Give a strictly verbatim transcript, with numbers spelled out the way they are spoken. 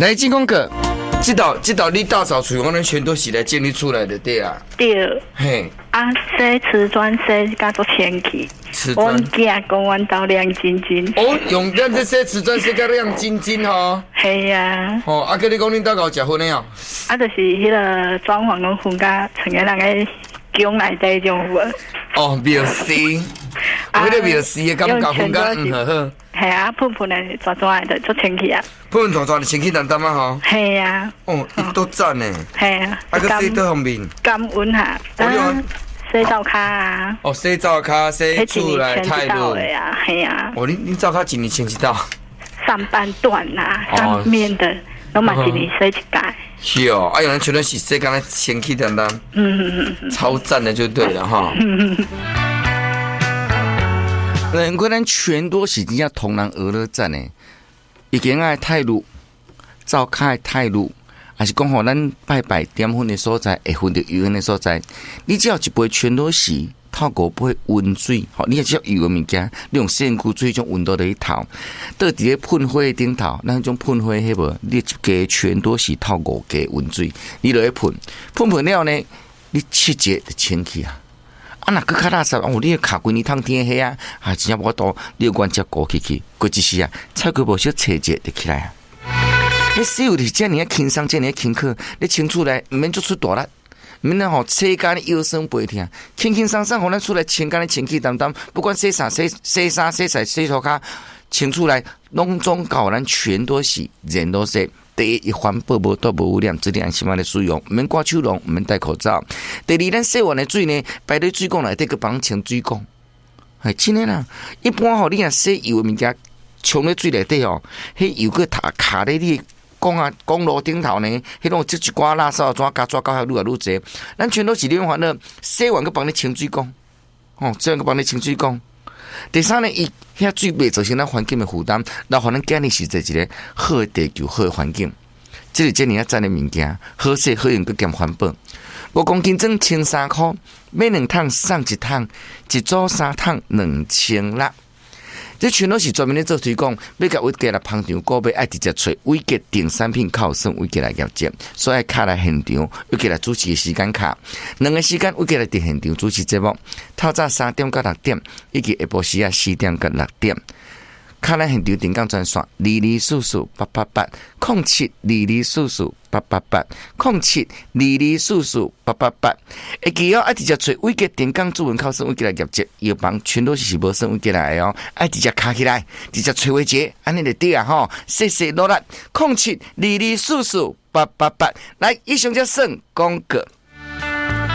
来进攻个，这道这道你大扫除，我们全都是来建立出来的，对啊。 对。 嘿。 啊，洗瓷砖洗甲做清气。 瓷砖。 我囝讲阮兜亮晶晶。 哦，用咱这洗瓷砖洗甲亮晶晶吼。 系啊。 哦，啊，佮你讲恁兜搞结婚的哦。 啊，就是迄个装潢拢分甲像个人个宫内底种份。 哦，庙司。啊。迄个庙司的感觉分甲嗯好好。 系啊，喷喷的抓抓的做清气啊。 喷喷抓抓的清气淡淡啊吼。 系啊。 哦，伊多赞呢。 系啊。 啊，佮洗倒方面。 感恩下。啊。洗澡卡啊！ 哦，洗澡卡洗出来太路的呀，系啊！ 哦，你你澡卡一年清一道？ 上半段呐，上面的拢嘛一年洗一届。 是哦，哎呀，全都是洗干那清气淡淡，嗯嗯超赞的就对了哈。嗯嗯嗯。难怪咱全多是真正同人娱乐站呢，已经爱太路，澡卡的太路。还是讲吼，咱拜拜点粉的所在，会分到油烟的所在。你只要一杯全螺丝透过杯温水，吼，你也只要油的物件，你用线菇水种温度来透，倒伫咧喷火的顶头，咱种喷火迄无，你一加全螺丝透五加温水，你落去喷，喷喷了呢，你七节就清气啊。啊，若搁较垃圾，哦，你卡规年烫天黑啊，啊，真正无多，你原只过去去，过一时啊，菜龟无小切节就起来啊。你洗有是遮尔轻松，遮尔轻巧，你清出来毋免做出大力，毋免吼洗干你腰酸背痛，轻轻松松，互咱出来清干你清气淡淡，不管洗衫、洗洗衫、洗菜、洗涂骹，清出来拢总搞咱全都是人都洗。第一，环保无多无污染，质量起码的使用，毋免挂手笼，毋免戴口罩。第二，咱洗完的水呢，摆在水缸内底，个帮清水缸。系真诶啦，一般吼，你若洗油的物件，冲咧水内底吼，迄油个卡卡咧你。讲啊，公路顶头呢，迄种即一寡垃圾怎加抓到还愈来愈济。咱全都是利用完了，洗完个帮你清水缸，哦，这样个帮你清水缸。第三呢，伊遐水袂造成咱环境的负担，然后咱建立是在一个好的地球、好的环境。这是这尔啊赞的物件，好洗好用，佮兼环保。五公斤装千三块，买两桶送一桶，一组三桶两千六。这全都是专门咧做推广，要甲伟杰来捧场，个别爱直接找伟杰定产品靠算伟杰来业绩，所以卡来现场，伟杰来主持的时间卡，两个时间伟杰来伫现场主持节目，透早三点到六点，以及下晡时啊四点到六点。卡来现场定岗专线二二四四八八八零七二二四四八八八零七二二四四八八八。会记哦，爱直接找伟杰定岗主文考生伟杰来业绩，药房全都是无算伟杰来哦，爱直接卡起来，直接找伟杰，安尼就对啊吼，谢谢努力，零七二二四四八八八。来，以上就算广告。